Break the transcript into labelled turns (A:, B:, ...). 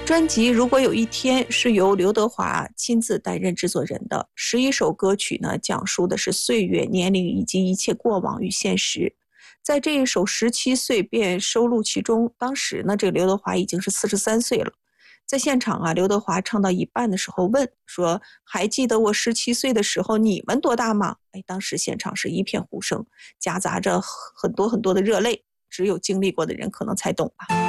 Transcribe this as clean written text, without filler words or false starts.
A: 专辑如果有一天是由刘德华亲自担任制作人的11首歌曲呢，讲述的是岁月、年龄以及一切过往与现实。在这一首17岁便收录其中，当时呢，这个刘德华已经是43岁了。在现场啊，刘德华唱到一半的时候问说：“还记得我17岁的时候你们多大吗？”哎，当时现场是一片呼声，夹杂着很多很多的热泪，只有经历过的人可能才懂吧。